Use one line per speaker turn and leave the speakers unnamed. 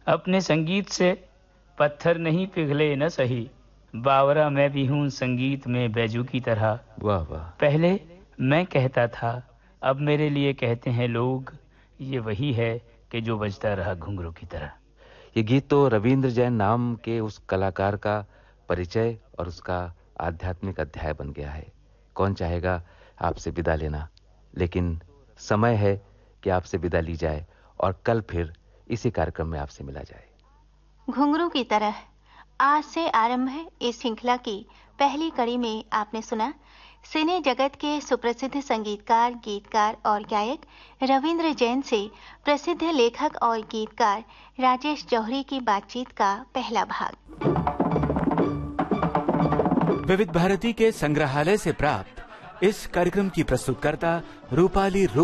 अपने संगीत से पत्थर नहीं पिघले न सही, बावरा मैं भी हूँ संगीत में बैजू की तरह।
वाह वाह।
पहले मैं कहता था, अब मेरे लिए कहते हैं लोग, ये वही है कि जो बजता रहा घुंघरू की तरह।
ये गीत तो रविंद्र जैन नाम के उस कलाकार का परिचय और उसका आध्यात्मिक अध्याय बन गया है। कौन चाहेगा आपसे विदा लेना, लेकिन समय है कि आपसे विदा ली जाए और कल फिर इसी कार्यक्रम में आपसे मिला जाए।
घुंघरू की तरह आज से आरंभ है इस श्रृंखला की पहली कड़ी में आपने सुना सिने जगत के सुप्रसिद्ध संगीतकार, गीतकार और गायक रविंद्र जैन से प्रसिद्ध लेखक और गीतकार राजेश जौहरी की बातचीत का पहला भाग।
विविध भारती के संग्रहालय से प्राप्त इस कार्यक्रम की प्रस्तुतकर्ता रूपाली